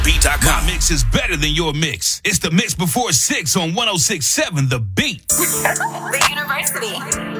My mix is better than your mix. It's the Mix Before 6 on 106.7 The Beat. The University.